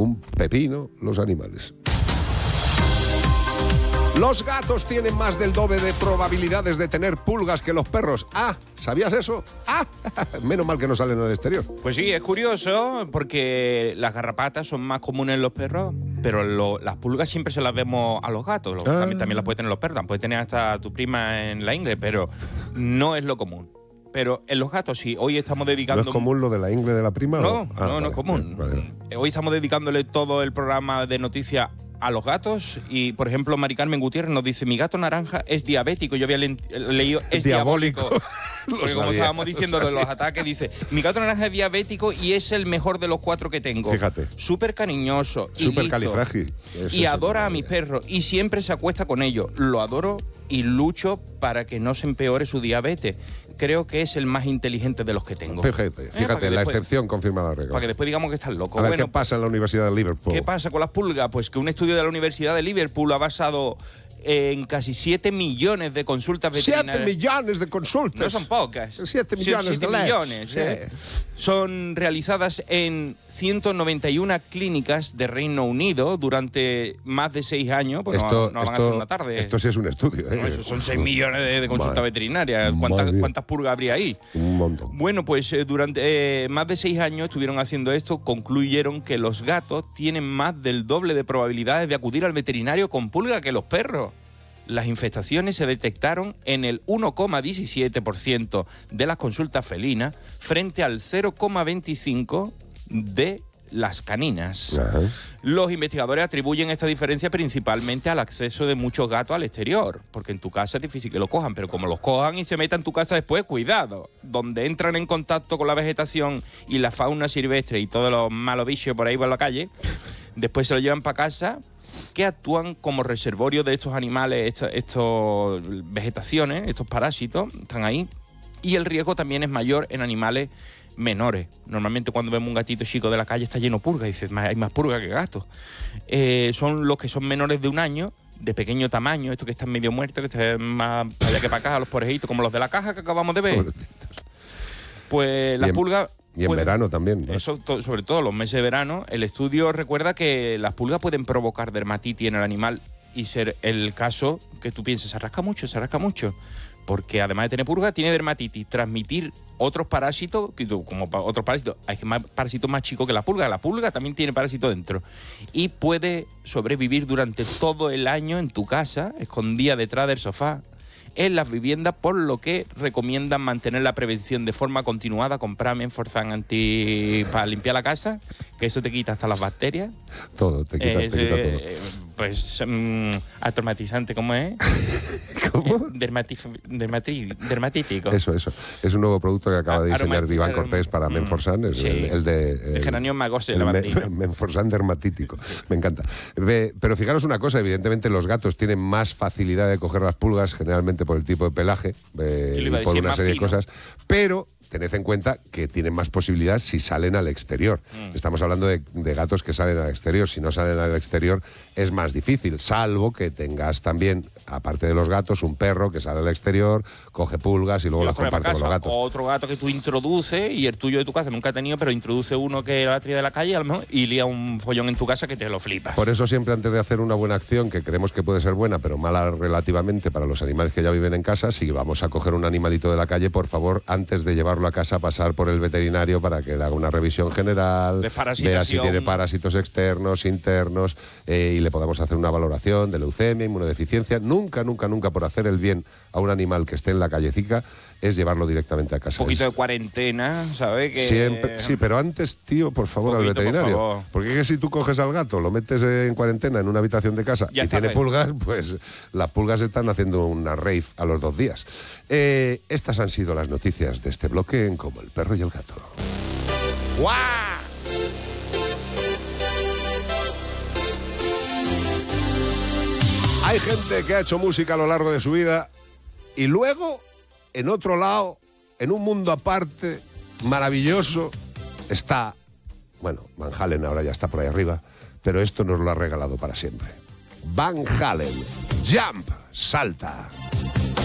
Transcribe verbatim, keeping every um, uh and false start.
un pepino los animales. Los gatos tienen más del doble de probabilidades de tener pulgas que los perros. Ah, ¿sabías eso? Ah, menos mal que no salen al exterior. Pues sí, es curioso porque las garrapatas son más comunes en los perros, pero lo, las pulgas siempre se las vemos a los gatos. Los, ah. también, también las puede tener los perros, puede tener hasta tu prima en la ingle, pero no es lo común. Pero en los gatos sí, hoy estamos dedicando... ¿No es común lo de la ingle de la prima? No, o? no, ah, no vale, es común. Vale, vale. Hoy estamos dedicándole todo el programa de noticias a los gatos y, por ejemplo, Mari Carmen Gutiérrez nos dice: mi gato naranja es diabético. Yo había le leído es diabólico. diabólico. Porque sabía, como estábamos diciendo de los ataques, dice: mi gato naranja es diabético y es el mejor de los cuatro que tengo. Fíjate. Súper cariñoso y súper califrágil. Y adora a mis perros y siempre se acuesta con ellos. Lo adoro y lucho para que no se empeore su diabetes. Creo que es el más inteligente de los que tengo. Fíjate, fíjate eh, la después, excepción confirma la regla. Para que después digamos que estás loco. A ver, bueno, ¿qué pasa en la Universidad de Liverpool? ¿Qué pasa con las pulgas? Pues que un estudio de la Universidad de Liverpool ha basado en casi siete millones de consultas veterinarias. siete millones de consultas. No son pocas. siete millones siete de millones. ¿eh? Sí. Son realizadas en ciento noventa y una clínicas de Reino Unido durante más de seis años. Pues esto, no, no van esto, a hacer una tarde. Esto sí es un estudio. ¿eh? No, eso son seis millones de, de consultas veterinarias. ¿Cuántas, ¿Cuántas purgas habría ahí? Un montón. Bueno, pues eh, durante eh, más de seis años estuvieron haciendo esto. Concluyeron que los gatos tienen más del doble de probabilidades de acudir al veterinario con pulga que los perros. Las infestaciones se detectaron en el uno coma diecisiete por ciento de las consultas felinas frente al cero coma veinticinco por ciento de las caninas. Ajá. Los investigadores atribuyen esta diferencia principalmente al acceso de muchos gatos al exterior, porque en tu casa es difícil que lo cojan, pero como los cojan y se metan en tu casa después, cuidado, donde entran en contacto con la vegetación y la fauna silvestre y todos los malos bichos por ahí por la calle, después se lo llevan para casa, que actúan como reservorio de estos animales, estos, estos vegetaciones, estos parásitos, están ahí, y el riesgo también es mayor en animales menores. Normalmente cuando vemos un gatito chico de la calle está lleno de purgas, y dices, hay más purgas que gatos. Eh, son los que son menores de un año, de pequeño tamaño, estos que están medio muertos, que están más allá que para acá, los porejitos, como los de la caja que acabamos de ver. Pues las pulgas... Y en pueden, verano también, ¿no? Eso, to, sobre todo los meses de verano. El estudio recuerda que las pulgas pueden provocar dermatitis en el animal y ser el caso que tú pienses, se rasca mucho, se rasca mucho. Porque además de tener pulga, tiene dermatitis. Transmitir otros parásitos, como otros parásitos, hay más parásitos más chicos que la pulga. La pulga también tiene parásitos dentro. Y puede sobrevivir durante todo el año en tu casa, escondida detrás del sofá, en las viviendas, por lo que recomiendan mantener la prevención de forma continuada, comprar Menforsan anti para limpiar la casa, que eso te quita hasta las bacterias. Todo, te quita, eh, te quita eh, todo. Pues um, atromatizante, ¿cómo es? ¿Cómo? Eh, dermatif dermati dermatítico. Eso, eso. Es un nuevo producto que acaba de diseñar Iván Cortés para mm, Menforsan, el, sí. el, el de... El, el Geranium magose, el me, Menforsan dermatítico. Sí. Me encanta. Pero fijaros una cosa, evidentemente los gatos tienen más facilidad de coger las pulgas, generalmente por el tipo de pelaje, eh, y por una serie fino. de cosas, pero tened en cuenta que tienen más posibilidades si salen al exterior. Mm. Estamos hablando de, de gatos que salen al exterior. Si no salen al exterior es más difícil, salvo que tengas también, aparte de los gatos, un perro que sale al exterior, coge pulgas y luego y las comparte con los gatos. O otro gato que tú introduces, y el tuyo de tu casa nunca ha tenido, pero introduce uno que era la tría de la calle a lo mejor, y lía un follón en tu casa que te lo flipas. Por eso siempre antes de hacer una buena acción, que creemos que puede ser buena, pero mala relativamente para los animales que ya viven en casa, si vamos a coger un animalito de la calle, por favor, antes de llevarlo a casa, pasar por el veterinario para que le haga una revisión general, vea si tiene parásitos externos, internos, eh, y le podamos hacer una valoración de leucemia, inmunodeficiencia. Nunca, nunca, nunca por hacer el bien a un animal que esté en la callecita es llevarlo directamente a casa. Un poquito es... de cuarentena, ¿sabes? Que... Siempre, sí, pero antes, tío, por favor, poquito, al veterinario. Por favor. Porque es que si tú coges al gato, lo metes en cuarentena en una habitación de casa ya y tiene rey. pulgas, pues las pulgas están haciendo una rave a los dos días. Eh, estas han sido las noticias de este bloque en Como el perro y el gato. ¡Guau! Hay gente que ha hecho música a lo largo de su vida y luego, en otro lado, en un mundo aparte, maravilloso, está, bueno, Van Halen ahora ya está por ahí arriba, pero esto nos lo ha regalado para siempre. Van Halen, Jump, salta.